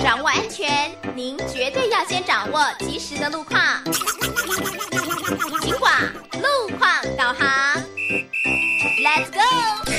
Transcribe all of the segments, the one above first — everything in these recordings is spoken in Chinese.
掌握安全，您绝对要先掌握及时的路况。警广路况导航 ，Let's go！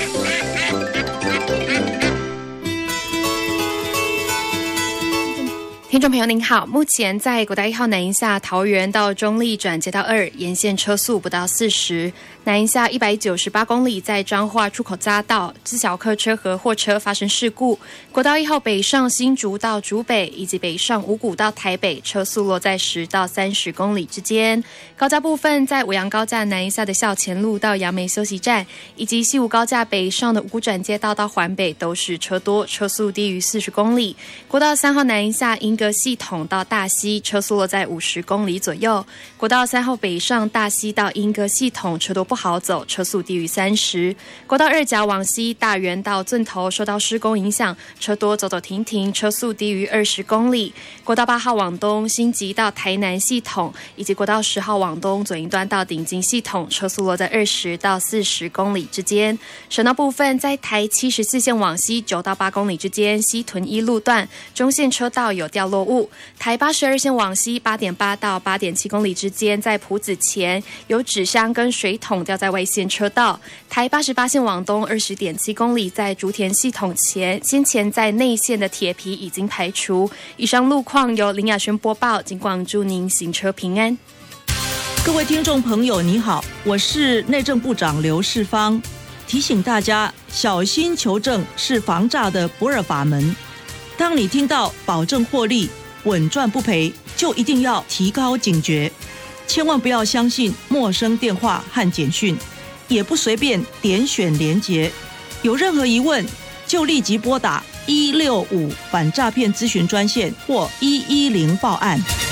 听众朋友您好，目前在国道1号南营下桃园到中立转接道2沿线车速不到40，南营下198公里在彰化出口匝道自小客车和货车发生事故，国道1号北上新竹到竹北以及北上五股到台北车速落在10到30公里之间。高架部分在五杨高架南营下的校前路到杨梅休息站，以及西武高架北上的五股转接道到环北都是车多，车速低于40公里。国道3号南营下莺歌系统到大溪车速落在50公里左右，国道3号北上大溪到莺歌系统车多不好走，车速低于30。国道2甲往西大园到圳头受到施工影响，车多走走停停，车速低于20公里。国道8号往东新集到台南系统，以及国道10号往东左营端到顶金系统，车速落在20到40公里之间。省道部分在台74线往西9到8公里之间，西屯一路段中线车道有掉落物。台82线往西8.8到8.7公里之间，在埔子前有纸箱跟水桶掉在外线车道。台88线往东20.7公里，在竹田系统前，先前在内线的铁皮已经排除。以上路况由林雅轩播报，警广祝您行车平安。 各位听众朋友你好，我是内政部长刘世芳，提醒大家小心求证是防诈的不二法门。当你听到保证获利稳赚不赔，就一定要提高警觉，千万不要相信陌生电话和简讯，也不随便点选连结。有任何疑问就立即拨打165反诈骗咨询专线或110报案。